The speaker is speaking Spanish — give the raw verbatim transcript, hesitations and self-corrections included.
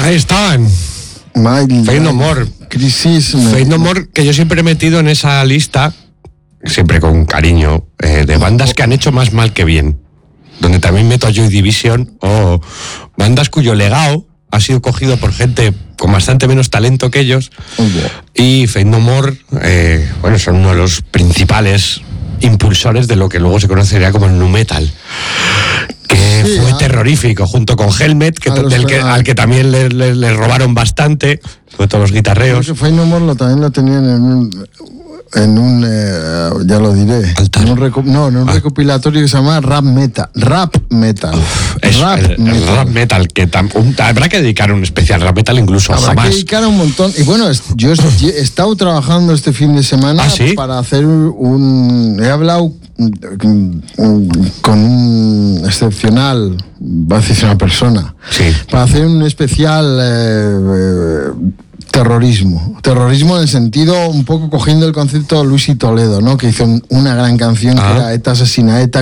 Ahí estaban. Faith No More. Crisis. Faith No More, que yo siempre he metido en esa lista, siempre con cariño, eh, de bandas que han hecho más mal que bien. Donde también meto a Joy Division, o bandas cuyo legado ha sido cogido por gente con bastante menos talento que ellos. Y Faith No More, eh, bueno, son uno de los principales impulsores de lo que luego se conocería como el nu metal, que sí, fue ah, terrorífico, junto con Helmet, que, del que, al que también le, le, le robaron bastante, sobre todo los guitarreos. Faith No More lo, también lo tenían en un, en un eh, ya lo diré, en un reco, no, en un ah. recopilatorio que se llama Rap Metal. Rap Metal. Uf, es rap, el, metal. El rap Metal, que tam, un, habrá que dedicar un especial Rap Metal incluso habrá jamás. que dedicar un montón. Y bueno, yo he estado trabajando este fin de semana ¿Ah, sí? para hacer un... He hablado con un excepcional, va a decir una persona, sí, para hacer un especial eh, eh, terrorismo. Terrorismo en el sentido, un poco cogiendo el concepto de Luis y Toledo, ¿no? Que hizo una gran canción ah. que era ETA asesina ETA.